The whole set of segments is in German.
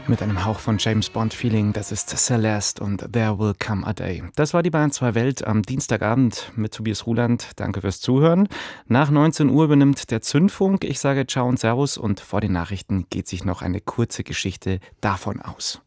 Mit einem Hauch von James Bond-Feeling, das ist Celeste und There Will Come a Day. Das war die Bayern 2 Welt am Dienstagabend mit Tobias Ruland. Danke fürs Zuhören. Nach 19 Uhr übernimmt der Zündfunk. Ich sage Ciao und Servus und vor den Nachrichten geht sich noch eine kurze Geschichte davon aus.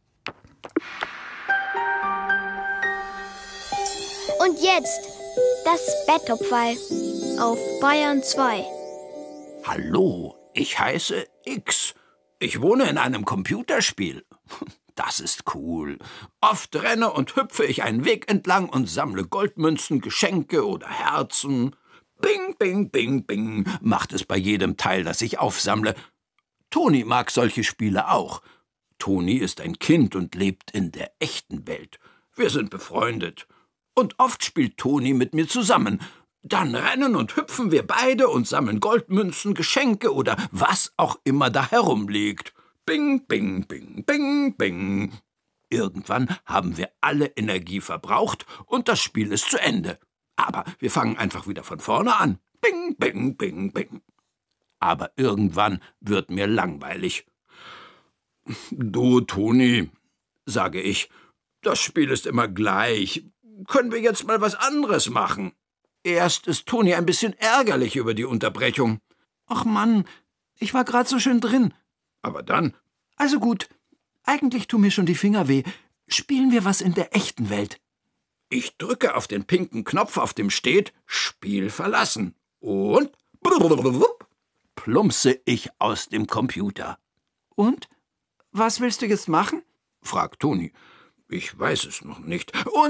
Und jetzt das Betttopfall auf Bayern 2. Hallo, ich heiße X. Ich wohne in einem Computerspiel. Das ist cool. Oft renne und hüpfe ich einen Weg entlang und sammle Goldmünzen, Geschenke oder Herzen. Bing, bing, bing, bing, macht es bei jedem Teil, das ich aufsammle. Toni mag solche Spiele auch. Toni ist ein Kind und lebt in der echten Welt. Wir sind befreundet. Und oft spielt Toni mit mir zusammen. Dann rennen und hüpfen wir beide und sammeln Goldmünzen, Geschenke oder was auch immer da herumliegt. Bing, bing, bing, bing, bing. Irgendwann haben wir alle Energie verbraucht und das Spiel ist zu Ende. Aber wir fangen einfach wieder von vorne an. Bing, bing, bing, bing. Aber irgendwann wird mir langweilig. Du, Toni, sage ich, das Spiel ist immer gleich. Können wir jetzt mal was anderes machen? Erst ist Toni ein bisschen ärgerlich über die Unterbrechung. Ach Mann, ich war gerade so schön drin. Aber dann, also gut, eigentlich tun mir schon die Finger weh. Spielen wir was in der echten Welt. Ich drücke auf den pinken Knopf, auf dem steht Spiel verlassen. Und plumpse ich aus dem Computer. Und? Was willst du jetzt machen? Fragt Toni. Ich weiß es noch nicht. Und